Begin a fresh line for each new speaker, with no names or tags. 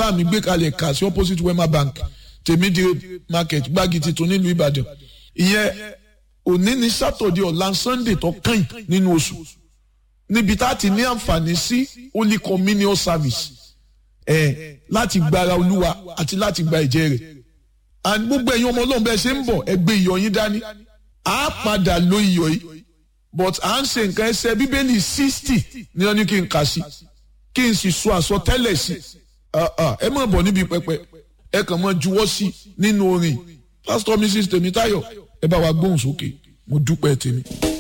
bàbá mi gbé kalẹ̀ kà sí opposite Wema Bank Tèmídìrè market Gbági Titun nílùú Ìbàdàn. Ìyẹn òní ní Saturday ọ̀la Sunday tó kàn nínú oṣù níbi tá a ti ní àǹfààní sí Holy Communion service láti gbára Olúwa àti láti gba ẹ̀jẹ̀ rẹ̀. And gbogbo ẹ̀yin ọmọ Ọlọ́run bẹ́ẹ̀ ṣe ń bọ̀ ẹ gbé iyọ̀ yín dání. A padà lo iyọ̀ yìí but à ń ṣe nǹkan ẹsẹ̀ Bíbélì 60 ní wọ́n ní kí n kà sí kí n sì sọ àsọtẹ́lẹ̀ sí. Ẹ má bọ̀ níbi pẹpẹ ẹ kàn mọ́ juwọ́ sí nínú orin Pastor Mrs. Tèmítáyọ̀ ẹ bá wa gbóhùn sókè mo dúpẹ́ tèmi.